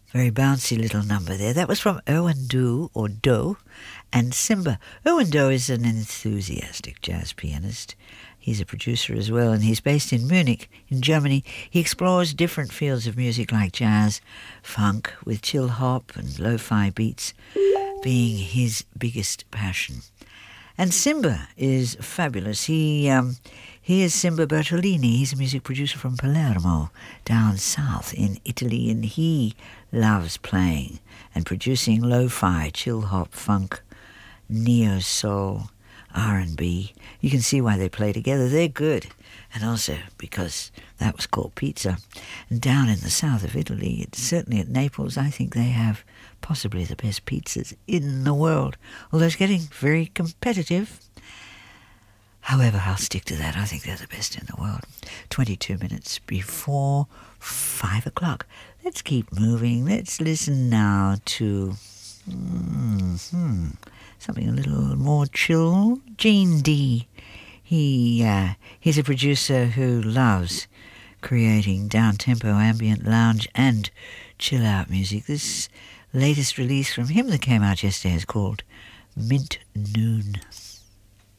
Very bouncy little number there. That was from Erwin Doe, or Doe, and Simba. Erwin Doe is an enthusiastic jazz pianist. He's a producer as well, and he's based in Munich, in Germany. He explores different fields of music like jazz, funk, with chill hop and lo-fi beats being his biggest passion. And Simba is fabulous. He is Simba Bertolini. He's a music producer from Palermo, down south in Italy, and he loves playing and producing lo-fi, chill hop, funk, neo-soul, R&B. You can see why they play together. They're good. And also because that was called pizza. And down in the south of Italy, certainly at Naples, I think they have possibly the best pizzas in the world. Although it's getting very competitive. However, I'll stick to that. I think they're the best in the world. 22 minutes before 5 o'clock. Let's keep moving. Let's listen now to something a little more chill. Gene D. He's a producer who loves creating down-tempo, ambient, lounge and chill-out music. This latest release from him that came out yesterday is called Mint Noon.